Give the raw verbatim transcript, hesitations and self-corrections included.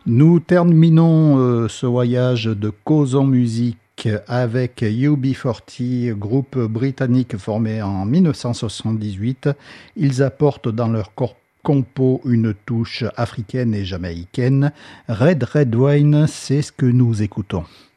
Nous terminons euh, ce voyage de cause en musique avec U B quarante, groupe britannique formé en mille neuf cent soixante-dix-huit. Ils apportent dans leur corps compo une touche africaine et jamaïcaine. Red Red Wine, c'est ce que nous écoutons.